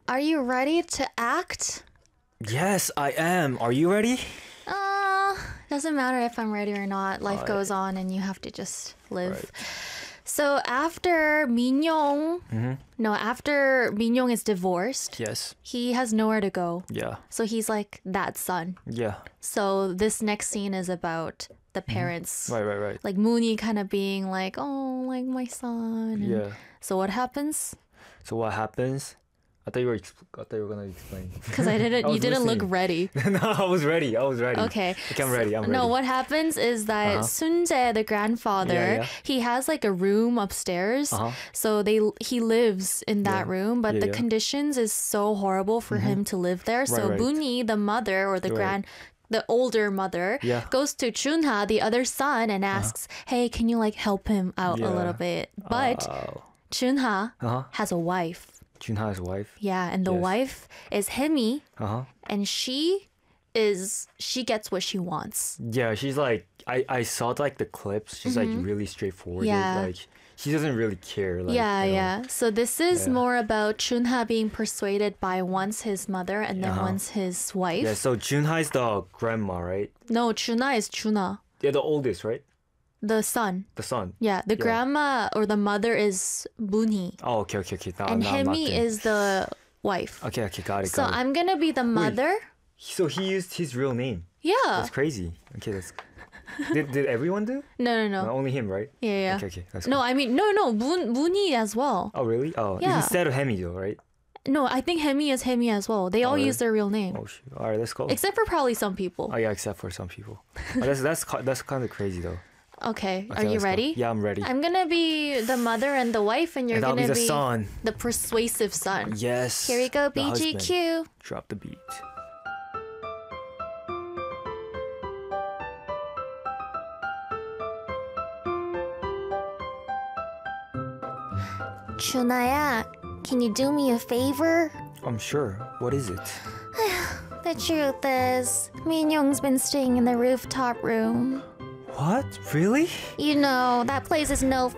Are you ready to act? Yes, I am. Are you ready? Doesn't matter if I'm ready or not. Life goes on and you have to just live. Right. So after Minyoung, after Minyoung is divorced, Yes. he has nowhere to go. Yeah. So he's like that son. Yeah. So this next scene is about the parents. Right. Like Mooney kind of being like, oh, like my son. And Yeah. so what happens? So what happens? I thought you were gonna explain. Because you was didn't look listening. ready. No, I was ready. Okay. I'm ready. No, what happens is that Sunjae, the grandfather, Yeah. he has like a room upstairs. So he lives in that room, but the conditions is so horrible for him to live there. So right. Boonhee, the mother or the older mother, goes to Chunha, the other son, and asks, hey, can you like help him out a little bit? But Chunha has a wife. Junha's wife. Yeah, and the wife is Hemi, and she gets what she wants. Yeah, she's like I saw like the clips. She's like really straightforward. Yeah. Like she doesn't really care. Like, Yeah. So this is more about Chunha being persuaded by once his mother and then once his wife. Yeah. So Junha is the grandma, right? No, Chuna is Chuna, Yeah, the oldest, right? the son. The son. Yeah, the grandma or the mother is Boonhee. Oh, okay. No, And no, I'm Hemi locked in. is the wife. Okay, got it. So got it. I'm gonna be the mother. So he used his real name. Yeah. That's crazy. Okay, that's. Did everyone do? No. No, only him, right? Yeah. Okay. That's No, cool. I mean no, Boonhee as well. Oh, really? Oh, Yeah. instead of Hemi, though, right? No, I think Hemi is Hemi as well. They all really? use their real name. Oh, shoot. All right, let's go. Except for probably some people. Oh, yeah, except for some people. Oh, that's kind of crazy, though. Okay, are Okay, you let's go. ready? Yeah, I'm ready. I'm gonna be the mother and the wife, and you're And I'll gonna be the son. the persuasive son. Yes. Here we go, the husband. BGQ. Drop the beat. Chunaya, can you do me a favor? I'm sure. What is it? The truth is, Minyoung's been staying in the rooftop room. What? Really? You know, that place is no